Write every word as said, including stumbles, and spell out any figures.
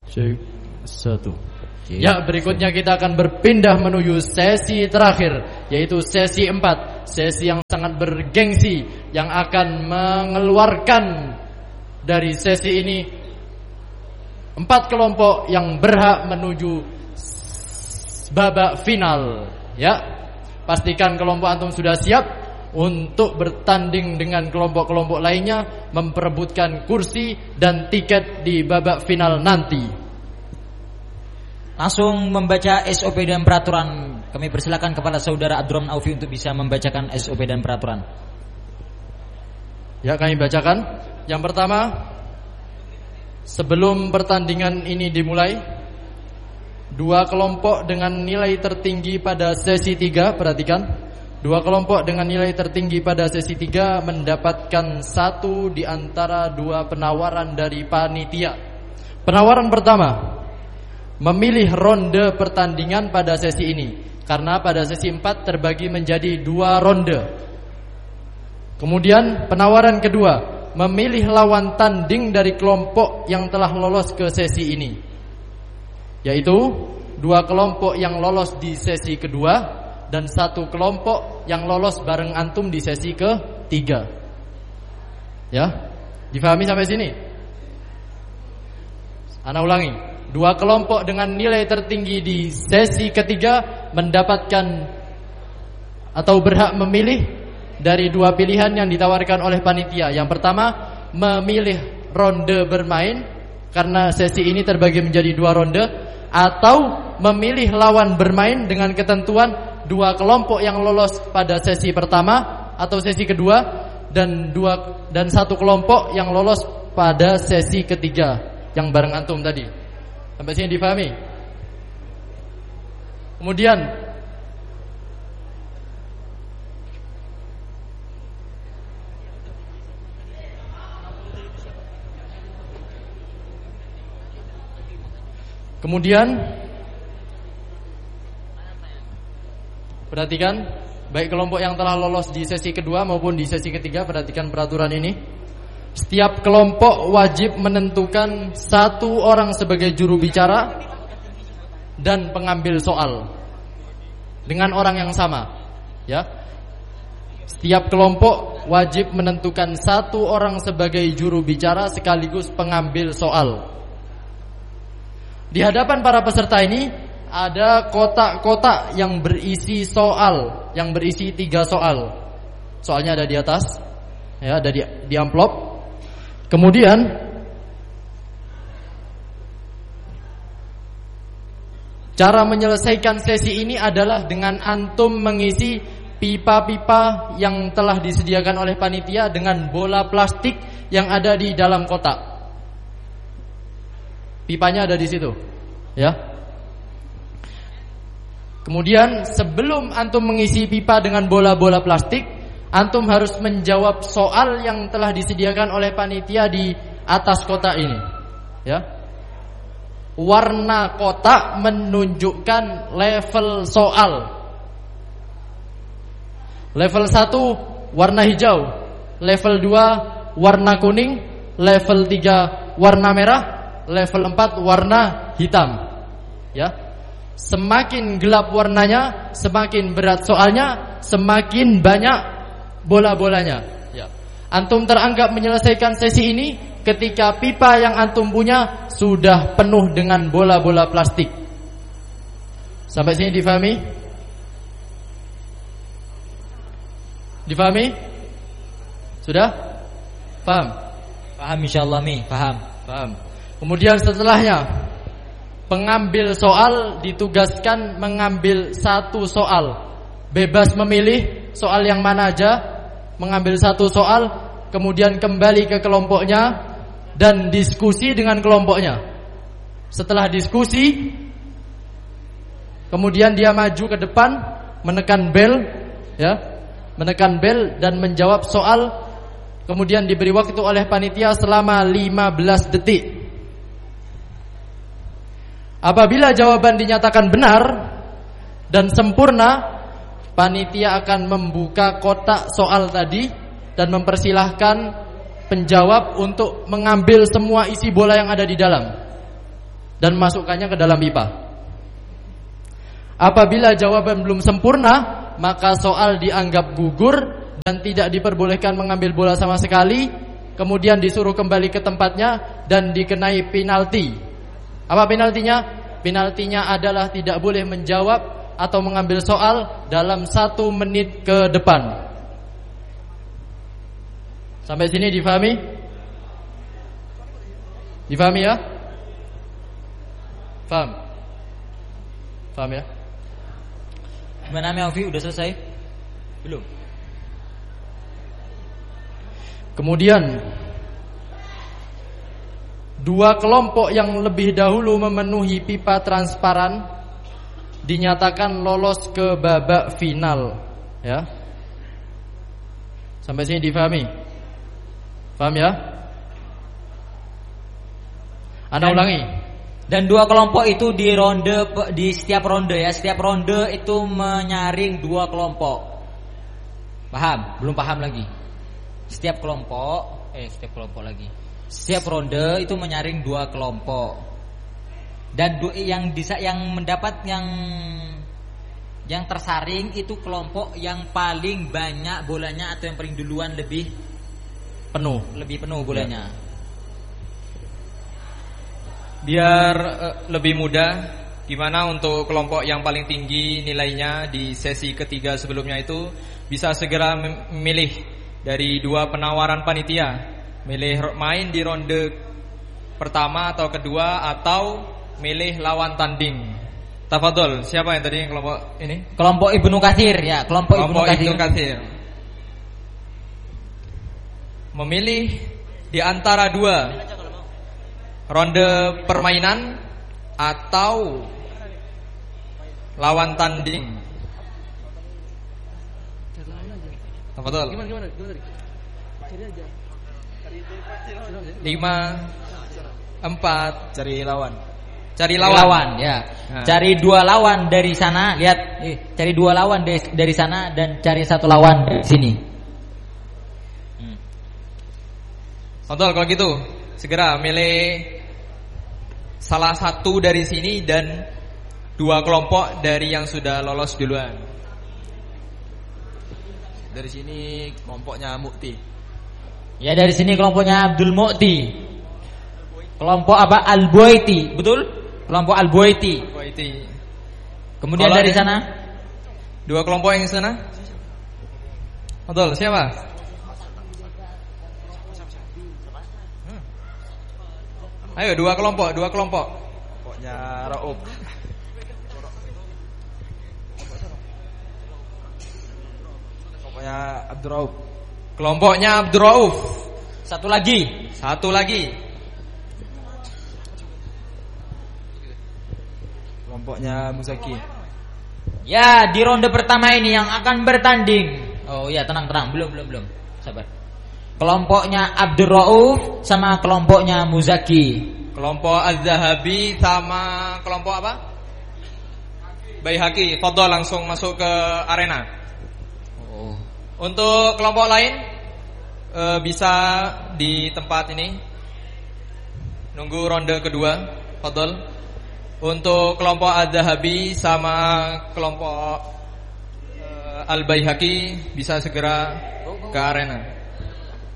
Cek satu. Ya, berikutnya kita akan berpindah menuju sesi terakhir, yaitu sesi empat. Sesi yang sangat bergengsi, yang akan mengeluarkan dari sesi ini empat kelompok yang berhak menuju babak final. Ya, pastikan kelompok antum sudah siap untuk bertanding dengan kelompok-kelompok lainnya, memperebutkan kursi dan tiket di babak final nanti. Langsung membaca S O P dan peraturan. Kami persilakan kepada saudara Abdurrahman Aufi untuk bisa membacakan S O P dan peraturan. Ya, kami bacakan. Yang pertama, sebelum pertandingan ini dimulai, dua kelompok dengan nilai tertinggi pada sesi tiga, perhatikan, dua kelompok dengan nilai tertinggi pada sesi tiga mendapatkan satu di antara dua penawaran dari panitia. Penawaran pertama, memilih ronde pertandingan pada sesi ini, karena pada sesi empat terbagi menjadi dua ronde. Kemudian penawaran kedua, memilih lawan tanding dari kelompok yang telah lolos ke sesi ini, yaitu dua kelompok yang lolos di sesi kedua dan satu kelompok yang lolos bareng antum di sesi ketiga. Ya, difahami sampai sini? Ana ulangi. Dua kelompok dengan nilai tertinggi di sesi ketiga mendapatkan atau berhak memilih dari dua pilihan yang ditawarkan oleh panitia. Yang pertama, memilih ronde bermain karena sesi ini terbagi menjadi dua ronde, atau memilih lawan bermain dengan ketentuan dua kelompok yang lolos pada sesi pertama atau sesi kedua dan dua dan satu kelompok yang lolos pada sesi ketiga yang bareng antum tadi. Sampai sini difahami? Kemudian Kemudian perhatikan, baik kelompok yang telah lolos di sesi kedua maupun di sesi ketiga, perhatikan peraturan ini. Setiap kelompok wajib menentukan satu orang sebagai juru bicara dan pengambil soal dengan orang yang sama. Ya, setiap kelompok wajib menentukan satu orang sebagai juru bicara sekaligus pengambil soal. Di hadapan para peserta ini ada kotak-kotak yang berisi soal, yang berisi tiga soal. Soalnya ada di atas, ya, ada di, di amplop. Kemudian cara menyelesaikan sesi ini adalah dengan antum mengisi pipa-pipa yang telah disediakan oleh panitia dengan bola plastik yang ada di dalam kotak. Pipanya ada di situ, ya. Kemudian sebelum antum mengisi pipa dengan bola-bola plastik, antum harus menjawab soal yang telah disediakan oleh panitia di atas kotak ini. Ya. Warna kotak menunjukkan level soal. Level satu warna hijau, level dua warna kuning, level tiga warna merah, level empat warna hitam. Ya. Semakin gelap warnanya, semakin berat soalnya, semakin banyak bola-bolanya. Ya. Antum teranggap menyelesaikan sesi ini ketika pipa yang antum punya sudah penuh dengan bola-bola plastik. Sampai sini difahami? Difahami? Sudah? Paham? Paham insyaallah mi, paham. Paham. Kemudian setelahnya, pengambil soal ditugaskan mengambil satu soal. Bebas memilih soal yang mana aja, mengambil satu soal, kemudian kembali ke kelompoknya dan diskusi dengan kelompoknya. Setelah diskusi, kemudian dia maju ke depan, menekan bel, ya, menekan bel dan menjawab soal. Kemudian diberi waktu oleh panitia selama lima belas detik. Apabila jawaban dinyatakan benar dan sempurna, panitia akan membuka kotak soal tadi dan mempersilahkan penjawab untuk mengambil semua isi bola yang ada di dalam. dan masukkannya ke dalam pipa. Apabila jawaban belum sempurna, maka soal dianggap gugur dan tidak diperbolehkan mengambil bola sama sekali. Kemudian disuruh kembali ke tempatnya dan dikenai penalti. Apa penaltinya? Penaltinya adalah tidak boleh menjawab atau mengambil soal dalam satu menit ke depan. Sampai sini difahami? Difahami ya? Faham? Faham ya? Gimana Melvi, udah selesai? Belum? Kemudian dua kelompok yang lebih dahulu memenuhi pipa transparan dinyatakan lolos ke babak final. Ya. Sampai sini difahami? Paham ya? Anda ulangi. Dan dua kelompok itu di ronde, di setiap ronde ya, setiap ronde itu menyaring dua kelompok. Paham? Belum paham lagi. Setiap kelompok, eh setiap kelompok lagi. Setiap ronde itu menyaring dua kelompok. Dan yang bisa yang mendapat yang yang tersaring itu kelompok yang paling banyak bolanya atau yang paling duluan lebih penuh, lebih penuh bolanya. Ya. Biar uh, lebih mudah, gimana untuk kelompok yang paling tinggi nilainya di sesi ketiga sebelumnya itu bisa segera memilih dari dua penawaran panitia, milih main di ronde pertama atau kedua atau milih lawan tanding. Tafadhol, siapa yang tadi kelompok ini? Kelompok Ibnu Katsir ya, kelompok, kelompok Ibnu Katsir. Ibnu Katsir. Memilih di antara dua ronde permainan atau lawan tanding. Betul. Gimana gimana gimana tadi? Cari aja. Lima, empat, cari lawan. Cari lawan, lawan ya. Nah. Cari dua lawan dari sana, lihat, eh, cari dua lawan dari, dari sana dan cari satu lawan dari sini. Hmm. Betul kalau gitu, segera milih salah satu dari sini dan dua kelompok dari yang sudah lolos duluan. Dari sini kelompoknya Mukti. Ya dari sini kelompoknya Abdul Mukti. Kelompok apa? Al-Buaiti, betul? Kelompok Al-Buaiti. Al-Buaiti. Kemudian Kalau dari ini, sana dua kelompok yang di sana. Betul, siapa? Ayo dua kelompok, dua kelompok. Kelompoknya Raub. Kelompoknya Abdur Raub. Kelompoknya Abdur Rauf. satu lagi, satu lagi. Kelompoknya Muzaki. Ya, di ronde pertama ini yang akan bertanding. Oh ya, tenang-tenang, belum belum belum. Sabar. Kelompoknya Abdur Rauf sama kelompoknya Muzaki. Kelompok Az-Zahabi sama kelompok apa? Baihaqi. Fadhol langsung masuk ke arena. Oh. Untuk kelompok lain e, bisa di tempat ini nunggu ronde kedua. Fadhol. Untuk kelompok Az-Zahabi sama kelompok e, Al-Baihaqi bisa segera ke arena.